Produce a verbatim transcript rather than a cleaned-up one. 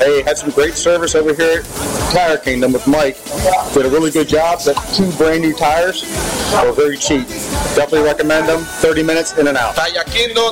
Hey, had some great service over here at Tire Kingdom with Mike. Did a really good job. Got two brand new tires. They were very cheap. Definitely recommend them. thirty minutes in and out. Tire Kingdom